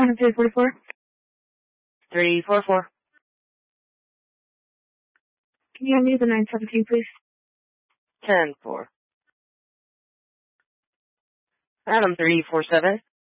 Adam 344. 344. Can you hand me the 917, please? 10-4. Adam 347.